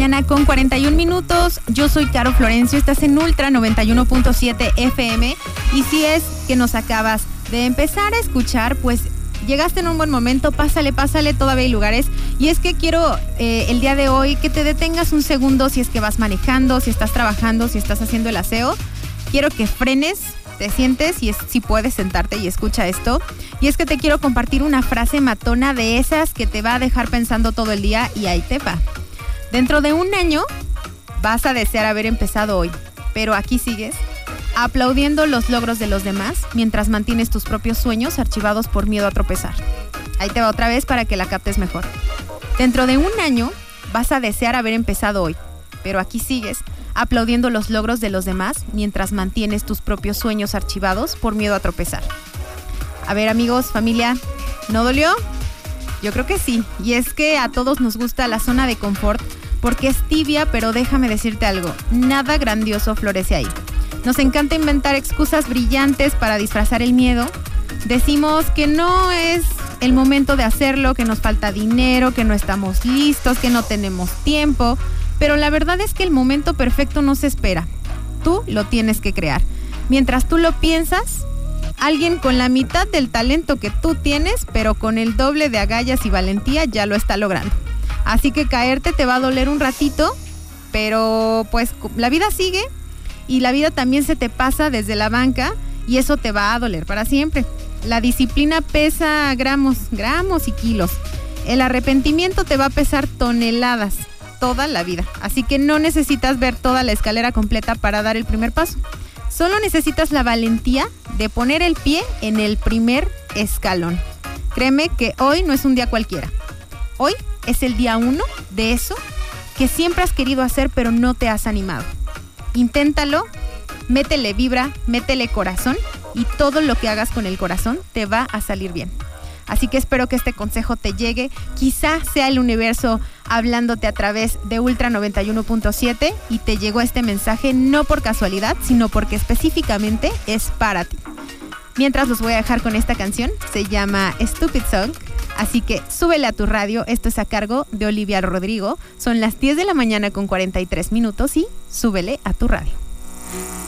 mañana con 41 minutos. Yo soy Caro Florencio, estás en Ultra 91.7 FM. Y si es que nos acabas de empezar a escuchar, pues llegaste en un buen momento, pásale, todavía hay lugares. Y es que quiero el día de hoy que te detengas un segundo si es que vas manejando, si estás trabajando, si estás haciendo el aseo. Quiero que frenes, te sientes y si puedes sentarte y escucha esto. Y es que te quiero compartir una frase matona de esas que te va a dejar pensando todo el día y ahí te va. Dentro de un año vas a desear haber empezado hoy, pero aquí sigues aplaudiendo los logros de los demás mientras mantienes tus propios sueños archivados por miedo a tropezar. Ahí te va otra vez para que la captes mejor. Dentro de un año vas a desear haber empezado hoy, pero aquí sigues aplaudiendo los logros de los demás mientras mantienes tus propios sueños archivados por miedo a tropezar. A ver, amigos, familia, ¿no dolió? Yo creo que sí, y es que a todos nos gusta la zona de confort porque es tibia, pero déjame decirte algo, nada grandioso florece ahí. Nos encanta inventar excusas brillantes para disfrazar el miedo. Decimos que no es el momento de hacerlo, que nos falta dinero, que no estamos listos, que no tenemos tiempo, pero la verdad es que el momento perfecto no se espera. Tú lo tienes que crear. Mientras tú lo piensas, alguien con la mitad del talento que tú tienes, pero con el doble de agallas y valentía, ya lo está logrando. Así que caerte te va a doler un ratito, pero pues la vida sigue y la vida también se te pasa desde la banca y eso te va a doler para siempre. La disciplina pesa gramos y kilos. El arrepentimiento te va a pesar toneladas toda la vida. Así que no necesitas ver toda la escalera completa para dar el primer paso. Solo necesitas la valentía de poner el pie en el primer escalón. Créeme que hoy no es un día cualquiera. Hoy es el día 1 de eso que siempre has querido hacer pero no te has animado. Inténtalo, métele vibra, métele corazón y todo lo que hagas con el corazón te va a salir bien. Así que espero que este consejo te llegue. Quizá sea el universo hablándote a través de Ultra 91.7 y te llegó este mensaje no por casualidad, sino porque específicamente es para ti. Mientras los voy a dejar con esta canción, se llama Stupid Song. Así que súbele a tu radio, esto es a cargo de Olivia Rodrigo. Son las 10 de la mañana con 43 minutos y súbele a tu radio.